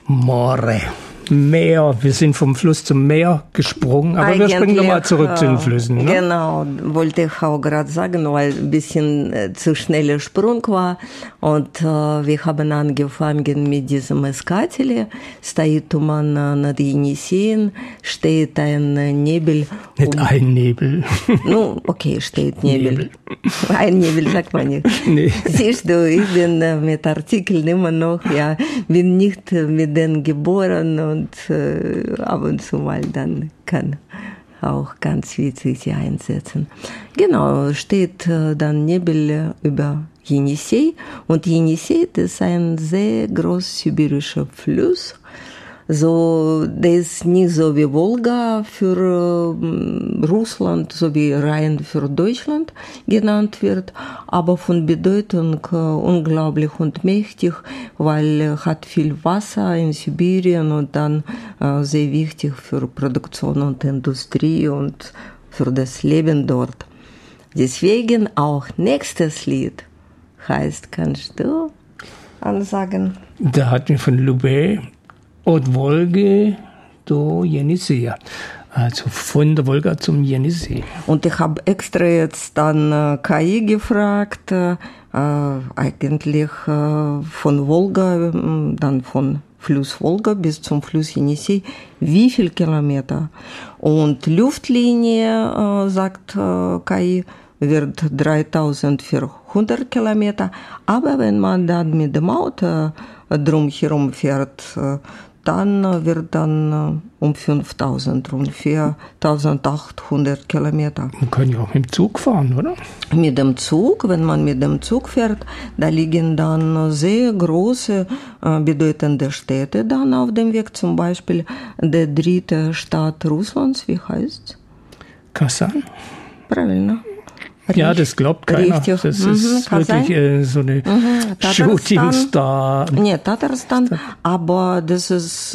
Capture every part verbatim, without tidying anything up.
Mare. Meer. Wir sind vom Fluss zum Meer gesprungen, aber Eigentlich, wir springen nochmal zurück zu den Flüssen. Ne? Genau, wollte ich auch gerade sagen, weil ein bisschen äh, zu schneller Sprung war. Und äh, wir haben angefangen mit diesem Eskatele. Steht man äh, nach Jenisseien, steht ein äh, Nebel. Nicht um, ein Nebel. Ну, okay, steht Nebel. Nebel. Ein Nebel sagt man nicht. Nee. Siehst du, ich bin äh, mit Artikeln immer noch, ja, bin nicht äh, mit denen geboren und Und äh, ab und zu mal dann kann auch ganz witzig sie einsetzen. Genau, steht äh, dann Nebel über Jenissei. Und Jenissei, das ist ein sehr groß-sibirischer Fluss. So, der ist nicht so wie Wolga für äh, Russland, so wie Rhein für Deutschland genannt wird, aber von Bedeutung äh, unglaublich und mächtig, weil er hat viel Wasser in Sibirien und dann äh, sehr wichtig für Produktion und Industrie und für das Leben dort. Deswegen auch nächstes Lied heißt, kannst du ansagen? Da hatten wir von Lubé Od Volge do Jenissei. Also von der Wolga zum Jenissei. Und ich habe extra jetzt dann äh, K I gefragt, äh, eigentlich äh, von Wolga, äh, dann von Fluss Wolga bis zum Fluss Jenissei, wie viel Kilometer? Und Luftlinie, äh, sagt äh, K I, wird dreitausendvierhundert Kilometer. Aber wenn man dann mit dem Auto äh, drumherum fährt, äh, dann wird dann um fünftausend, rund viertausendachthundert Kilometer. Man kann ja auch mit dem Zug fahren, oder? Mit dem Zug, wenn man mit dem Zug fährt, da liegen dann sehr große, bedeutende Städte dann auf dem Weg. Zum Beispiel der dritte Stadt Russlands, wie heißt? Kasan. Правильно. Ja, das glaubt keiner. Richtig. Das mhm, ist wirklich äh, so eine mhm. Shooting Star. Nee, Tatarstan, aber das ist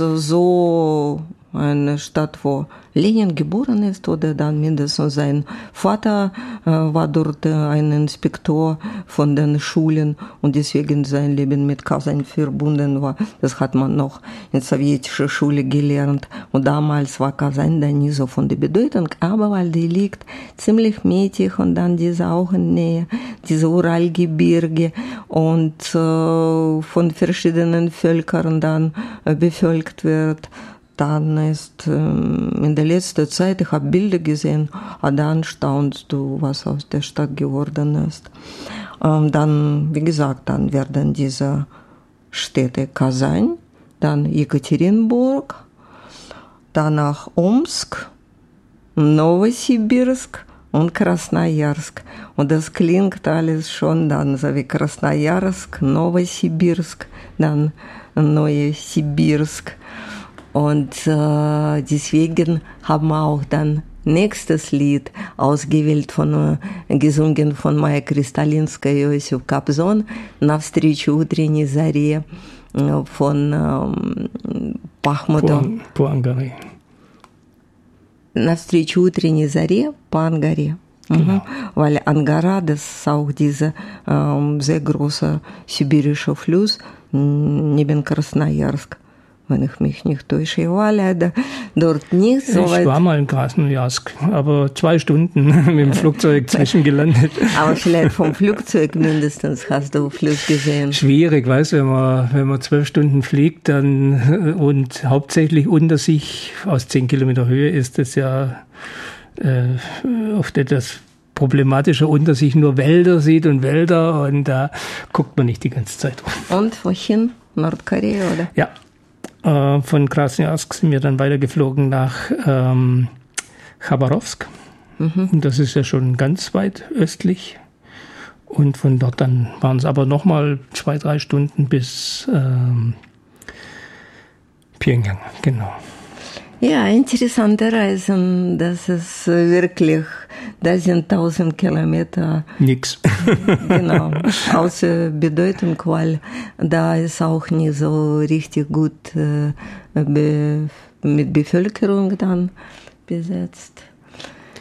so eine Stadt, wo Lenin geboren ist oder dann mindestens sein Vater äh, war dort äh, ein Inspektor von den Schulen und deswegen sein Leben mit Kasan verbunden war. Das hat man noch in sowjetischer Schule gelernt und damals war Kasan dann nie so von der Bedeutung, aber weil die liegt ziemlich mittig und dann diese Auchennähe, diese Uralgebirge und äh, von verschiedenen Völkern dann äh, bevölkert wird. Dann ist ähm, in der letzten Zeit, ich habe Bilder gesehen, und dann staunst du, was aus der Stadt geworden ist. Ähm, dann, wie gesagt, dann werden diese Städte Kasan, dann Jekaterinburg, danach Omsk, Novosibirsk und Krasnojarsk. Und das klingt alles schon dann so wie Krasnojarsk, Novosibirsk, dann Neuesibirsk. Und äh, deswegen haben wir auch dann nächstes Lied ausgewählt, von, äh, gesungen von Maja Krystalinskaya и Иосиф Кобзон, «Навстречу утренней заре» äh, von äh, Бахмуту. По Ангаре. «Навстречу утренней заре» по Ангаре. Genau. Mhm. Weil Angara, das ist auch dieser äh, sehr große sibirische Fluss neben Krasnojarsk. Wenn ich mich nicht täusche, ich war leider dort nicht so weit. Ich war mal in Krasnojarsk, aber zwei Stunden mit dem Flugzeug zwischengelandet. Aber vielleicht vom Flugzeug mindestens hast du Fluss gesehen. Schwierig, weißt du, wenn man, wenn man zwölf Stunden fliegt dann und hauptsächlich unter sich aus zehn Kilometer Höhe ist das ja äh, oft etwas problematischer, unter sich nur Wälder sieht und Wälder und da guckt man nicht die ganze Zeit rum. Und wohin? Nordkorea, oder? Ja. Von Krasnojarsk sind wir dann weitergeflogen nach ähm, Chabarowsk. Mhm. Und das ist ja schon ganz weit östlich. Und von dort dann waren es aber nochmal zwei, drei Stunden bis ähm, Pyongyang, genau. Ja, interessante Reisen. Das ist wirklich, das sind tausend Kilometer. Nix. Genau, außer Bedeutung, weil da ist auch nicht so richtig gut äh, be, mit Bevölkerung dann besetzt.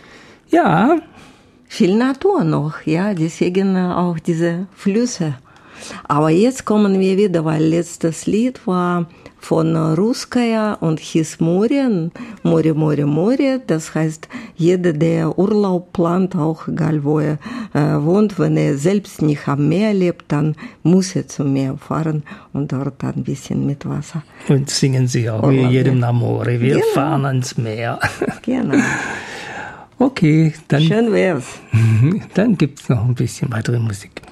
Ja. Viel Natur noch, ja, deswegen auch diese Flüsse. Aber jetzt kommen wir wieder, weil letztes Lied war von Ruskaya und hieß Moре, Moре, Moре, Moре. Das heißt, jeder, der Urlaub plant, auch egal wo er äh, wohnt, wenn er selbst nicht am Meer lebt, dann muss er zum Meer fahren und dort ein bisschen mit Wasser. Und singen sie auch wie jedem Amore. Wir genau. fahren ans Meer. Genau. Okay, dann. Schön wär's. Dann gibt's noch ein bisschen weitere Musik.